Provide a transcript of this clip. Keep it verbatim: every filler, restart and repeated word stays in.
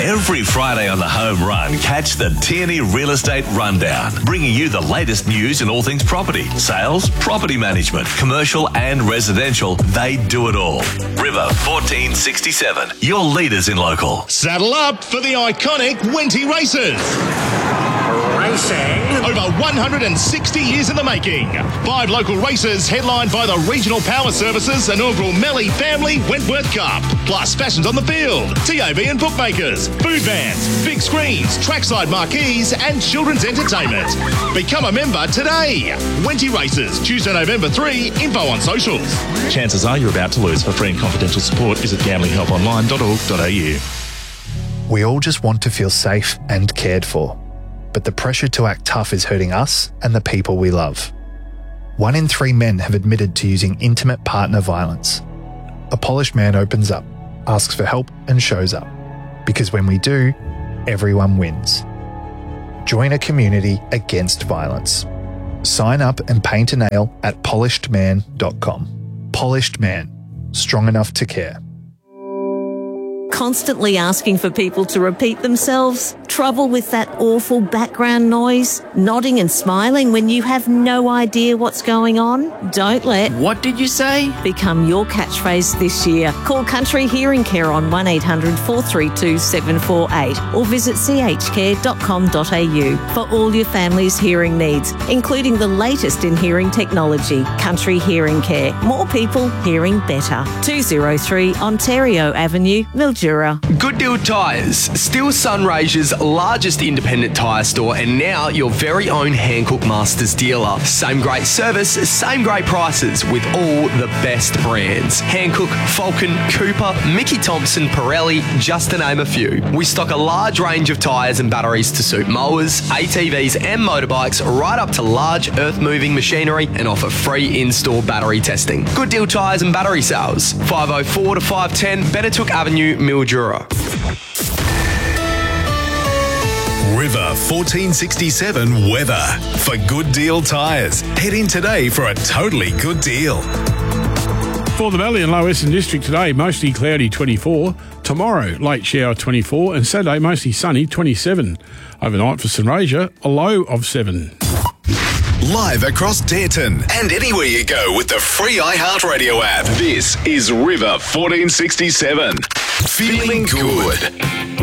Every Friday on the Home Run, catch the Tierney Real Estate Rundown, bringing you the latest news in all things property, sales, property management, commercial and residential. They do it all. River fourteen sixty-seven, your leaders in local. Saddle up for the iconic Wenty Races. Racing. Over one hundred sixty years in the making. Five local races headlined by the Regional Power Services inaugural Melly Family Wentworth Cup. Plus fashions on the field, T A V and bookmakers, food vans, big screens, trackside marquees and children's entertainment. Become a member today. Wenty Races, Tuesday, November third. Info on socials. Chances are you're about to lose. For free and confidential support, visit gambling help online dot org dot a u. We all just want to feel safe and cared for. But the pressure to act tough is hurting us and the people we love. One in three men have admitted to using intimate partner violence. A polished man opens up, asks for help and shows up. Because when we do, everyone wins. Join a community against violence. Sign up and paint a nail at polished man dot com. Polished Man. Strong enough to care. Constantly asking for people to repeat themselves? Trouble with that awful background noise? Nodding and smiling when you have no idea what's going on? Don't let What did you say? become your catchphrase this year. Call Country Hearing Care on one eight hundred four three two seven four eight or visit c h care dot com dot a u for all your family's hearing needs, including the latest in hearing technology. Country Hearing Care. More people hearing better. two oh three Ontario Avenue, Mildura. Good Deal Tyres, still Sunraysia's largest independent tyre store and now your very own Hankook Masters dealer. Same great service, same great prices with all the best brands. Hankook, Falcon, Cooper, Mickey Thompson, Pirelli, just to name a few. We stock a large range of tyres and batteries to suit mowers, A T Vs and motorbikes, right up to large earth-moving machinery and offer free in-store battery testing. Good Deal Tyres and battery sales, five oh four to five ten Benetook Avenue, Mildura. River fourteen sixty-seven weather. For Good Deal Tyres, head in today for a totally good deal. For the Valley and Low Western District today, mostly cloudy twenty-four. Tomorrow, late shower twenty-four. And Saturday, mostly sunny twenty-seven. Overnight for Sunraysia, a low of seven. Live across Dareton and anywhere you go with the free iHeartRadio app. This is River fourteen sixty-seven. Feeling good.